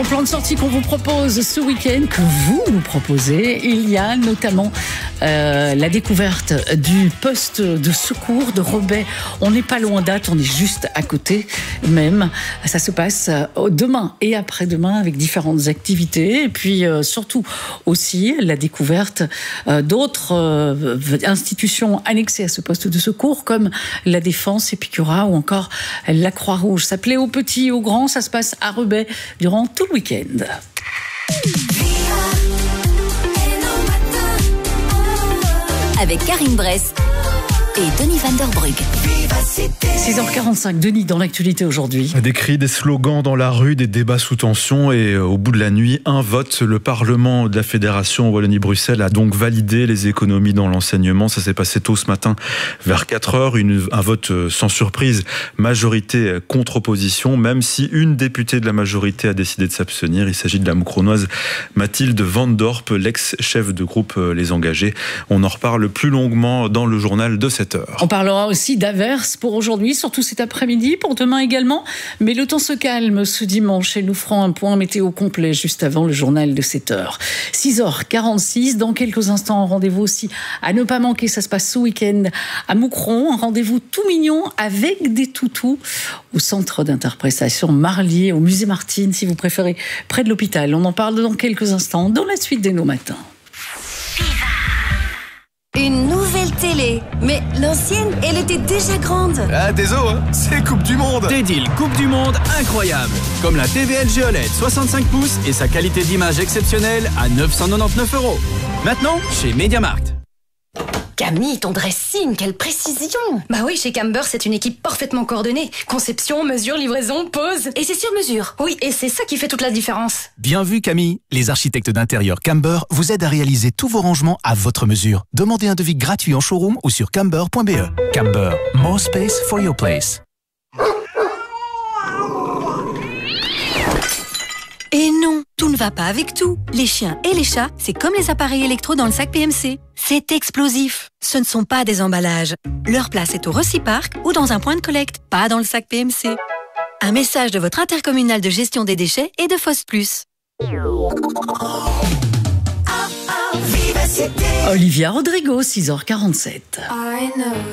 plan de sortie qu'on vous propose ce week-end, que vous nous proposez, il y a notamment la découverte du poste de secours de Rebais. On n'est pas loin d'Ath, on est juste à côté même. Ça se passe demain et après-demain avec différentes activités. Et puis surtout aussi la découverte d'autres institutions annexées à ce poste de secours comme la Défense, Épicura ou encore la Croix-Rouge. Ça plaît aux petits et aux grands, ça se passe à Rebais durant tout le week-end. Avec Karine Bress et Denis Van Der Brugge. 6h45, Denis, dans l'actualité aujourd'hui. Des cris, des slogans dans la rue, des débats sous tension et au bout de la nuit, un vote. Le Parlement de la Fédération Wallonie-Bruxelles a donc validé les économies dans l'enseignement. Ça s'est passé tôt ce matin vers 4h. Un vote sans surprise, majorité contre opposition, même si une députée de la majorité a décidé de s'abstenir. Il s'agit de la Moucronoise Mathilde Van Dorp, l'ex-chef de groupe Les Engagés. On en reparle plus longuement dans le journal de 7h. On parlera aussi d'averses pour aujourd'hui, surtout cet après-midi, pour demain également. Mais le temps se calme ce dimanche et nous ferons un point météo complet juste avant le journal de 7h. 6h46, dans quelques instants, rendez-vous aussi à ne pas manquer. Ça se passe ce week-end à Moucron. Un rendez-vous tout mignon avec des toutous au centre d'interprétation Marlier, au musée Martine, si vous préférez, près de l'hôpital. On en parle dans quelques instants, dans la suite des Nos Matins. Une nouvelle télé. Mais l'ancienne, elle était déjà grande. Ah, désolé, hein, c'est Coupe du Monde. Des deals Coupe du Monde incroyables. Comme la TV LG OLED 65 pouces et sa qualité d'image exceptionnelle à 999 €. Maintenant, chez MediaMarkt. Camille, ton dressing, quelle précision! Bah oui, chez Camber, c'est une équipe parfaitement coordonnée. Conception, mesure, livraison, pose. Et c'est sur mesure. Oui, et c'est ça qui fait toute la différence. Bien vu, Camille. Les architectes d'intérieur Camber vous aident à réaliser tous vos rangements à votre mesure. Demandez un devis gratuit en showroom ou sur camber.be. Camber, more space for your place. Et non, tout ne va pas avec tout. Les chiens et les chats, c'est comme les appareils électro dans le sac PMC. C'est explosif. Ce ne sont pas des emballages. Leur place est au Reciparc ou dans un point de collecte, pas dans le sac PMC. Un message de votre intercommunal de gestion des déchets et de Foss Plus. Olivia Rodrigo, 6h47.